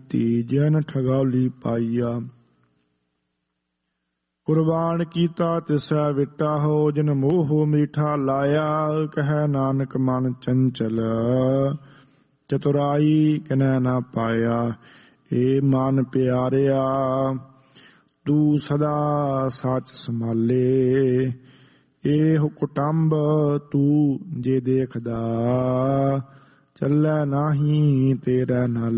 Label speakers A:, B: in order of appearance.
A: ਕੀਤੀ, ਜਨ ਠਗੌਲੀ ਪਾਈਆ। ਕੁਰਬਾਨ ਕੀਤਾ ਤਿਸੈ ਵਿਟਾ ਹੋ, ਜਿਨ ਮੋਹ ਮੀਠਾ ਲਾਇਆ। ਕਹਿ ਨਾਨਕ ਮਨ ਚੰਚਲ, ਚਤੁਰਾਈ ਕਿਨੈ ਨਾ ਪਾਇਆ। ਏ ਮਨ ਪਿਆਰਿਆ ਤੂੰ ਸਦਾ ਸੱਚ ਸੰਭਾਲੇ। ਏਹੁ ਕੁਟੰਬ ਤੂੰ ਜੇ ਦੇਖਦਾ, ਚੱਲੈ ਨਾਹੀਂ ਤੇਰੇ ਨਾਲ।